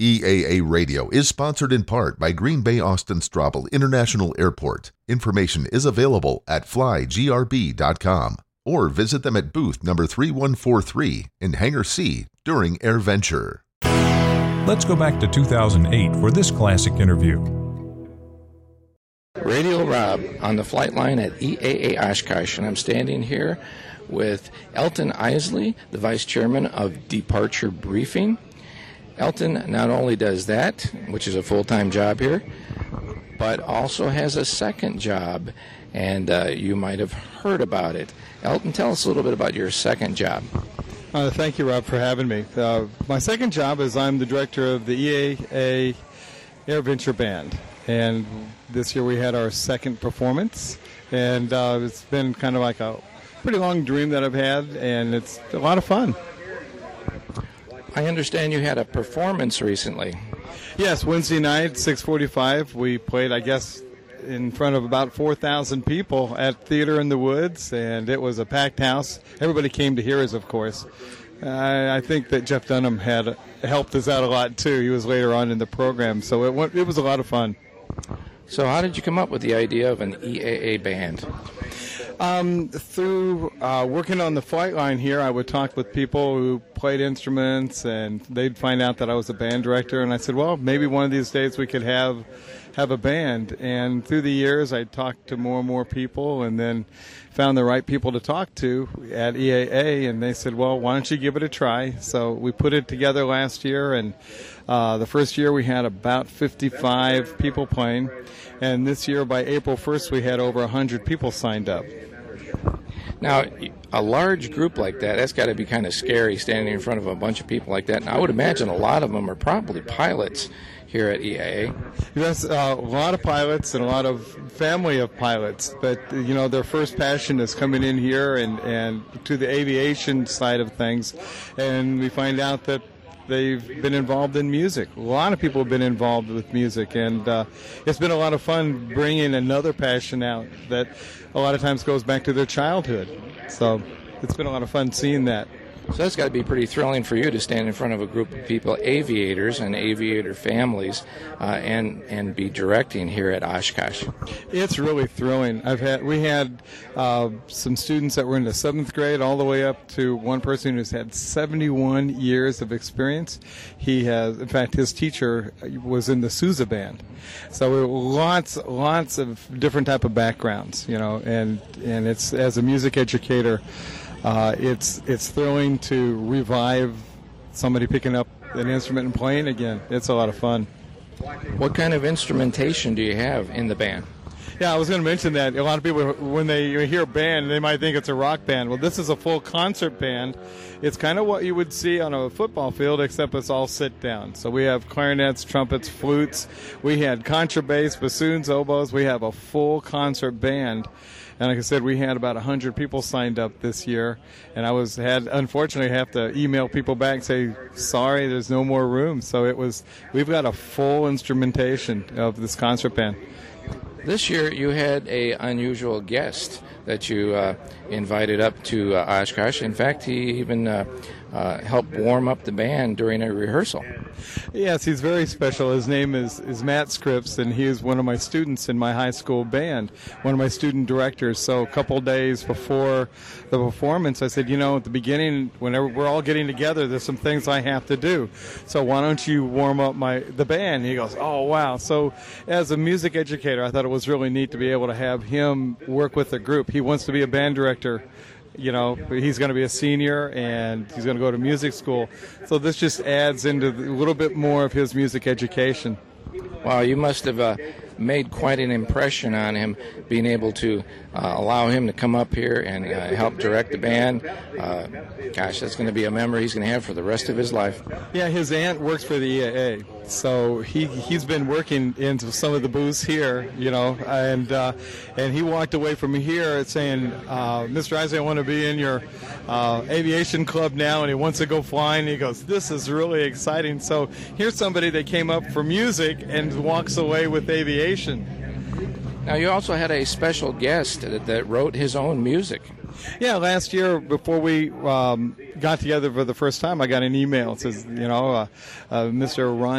EAA Radio is sponsored in part by Green Bay Austin Straubel International Airport. Information is available at flygrb.com or visit them at booth number 3143 in Hangar C during AirVenture. Let's go back to 2008 for this classic interview. Radio Rob on the flight line at EAA Oshkosh, and I'm standing here with Elton Isley, the Vice Chairman of Departure Briefing. Elton not only does that, which is a full-time job here, but also has a second job, and you might have heard about it. Elton, tell us a little bit about your second job. Thank you, Rob, for having me. My second job is I'm the director of the EAA AirVenture Band, and this year we had our second performance, and it's been kind of like a pretty long dream that I've had, and it's a lot of fun. I understand you had a performance recently. Yes, Wednesday night, 6:45, we played, I guess, in front of about 4,000 people at Theater in the Woods, and it was a packed house. Everybody came to hear us, of course. I think that Jeff Dunham had helped us out a lot, too. He was later on in the program, so it was a lot of fun. So how did you come up with the idea of an EAA band? Through working on the flight line here, I would talk with people who played instruments, and they'd find out that I was a band director, and I said, well, maybe one of these days we could have a band. And through the years, I talked to more and more people, and then found the right people to talk to at EAA, and they said, well, why don't you give it a try? So we put it together last year, and the first year we had about 55 people playing, and this year by April 1st we had over 100 people signed up. Now, a large group like that, that's got to be kind of scary, standing in front of a bunch of people like that. And I would imagine a lot of them are probably pilots here at EAA. Yes, a lot of pilots and a lot of family of pilots. But, you know, their first passion is coming in here and to the aviation side of things. And we find out that they've been involved in music. A lot of people have been involved with music, and it's been a lot of fun bringing another passion out that a lot of times goes back to their childhood. So it's been a lot of fun seeing that. So that's got to be pretty thrilling for you to stand in front of a group of people, aviators and aviator families, and be directing here at Oshkosh. It's really thrilling. We had some students that were in the 7th grade all the way up to one person who's had 71 years of experience. He has, in fact, his teacher was in the Sousa band. So lots of different type of backgrounds, you know, and it's, as a music educator, it's thrilling to revive somebody picking up an instrument and playing again. It's a lot of fun. What kind of instrumentation do you have in the band? Yeah, I was going to mention that. A lot of people, when they hear band, they might think it's a rock band. Well, this is a full concert band. It's kind of what you would see on a football field, except it's all sit down. So we have clarinets, trumpets, flutes. We had contrabass, bassoons, oboes. We have a full concert band. And like I said, we had about 100 people signed up this year, and unfortunately have to email people back and say, sorry, there's no more room. So we've got a full instrumentation of this concert band. This year you had a unusual guest that you invited up to Oshkosh. In fact, he even helped warm up the band during a rehearsal. Yes, he's very special. His name is Matt Scripps, and he is one of my students in my high school band, one of my student directors. So a couple days before the performance, I said, you know, at the beginning, whenever we're all getting together, there's some things I have to do. So why don't you warm up the band? And he goes, oh, wow. So as a music educator, I thought it was really neat to be able to have him work with the group. He wants to be a band director. You know, he's going to be a senior, and he's going to go to music school. So this just adds into a little bit more of his music education. Wow, you must have made quite an impression on him, being able to allow him to come up here and help direct the band. Gosh, that's going to be a memory he's going to have for the rest of his life. Yeah, his aunt works for the EAA, so he's been working into some of the booths here, you know, and he walked away from here saying, Mr. Isley, I want to be in your aviation club now, and he wants to go flying. He goes, this is really exciting. So here's somebody that came up for music and walks away with aviation. Now, you also had a special guest that wrote his own music. Yeah, last year before we got together for the first time, I got an email. It says, you know, Mr. Ron